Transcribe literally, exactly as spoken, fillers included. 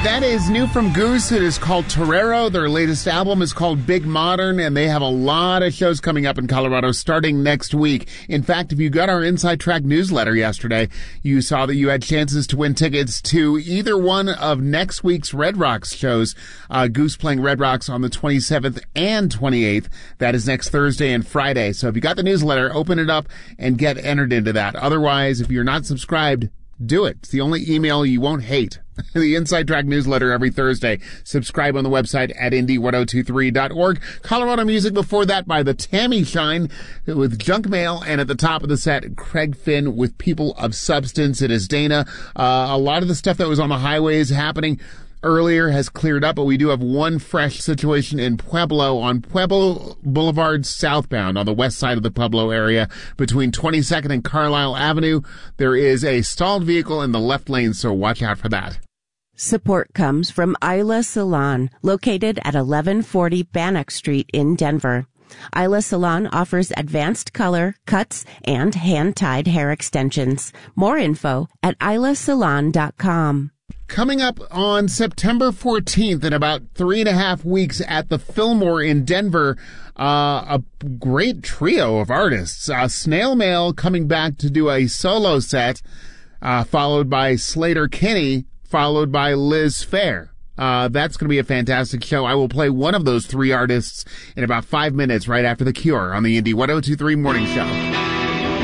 That is new from Goose. It is called Torero. Their latest album is called Big Modern, and they have a lot of shows coming up in Colorado starting next week. In fact, if you got our Inside Track newsletter yesterday, you saw that you had chances to win tickets to either one of next week's Red Rocks shows. Uh, Goose playing Red Rocks on the twenty-seventh and twenty-eighth. That is next Thursday and Friday. So if you got the newsletter, open it up and get entered into that. Otherwise, if you're not subscribed, do it. It's the only email you won't hate. The Inside Track newsletter every Thursday. Subscribe on the website at indie ten twenty-three dot org. Colorado music before that by the Tammy Shine with Junk Mail. And at the top of the set, Craig Finn with People of Substance. It is Dana. Uh, a lot of the stuff that was on the highways happening earlier has cleared up, but we do have one fresh situation in Pueblo on Pueblo Boulevard southbound on the west side of the Pueblo area between twenty-second and Carlisle Avenue. There is a stalled vehicle in the left lane, so watch out for that. Support comes from Isla Salon, located at eleven forty Bannock Street in Denver. Isla Salon offers advanced color, cuts, and hand-tied hair extensions. More info at isla salon dot com. Coming up on September fourteenth, in about three and a half weeks at the Fillmore in Denver, uh, a great trio of artists. Uh, Snail Mail coming back to do a solo set, uh, followed by Slater Kinney, followed by Liz Phair. Uh, that's going to be a fantastic show. I will play one of those three artists in about five minutes right after The Cure on the Indie ten twenty-three Morning Show.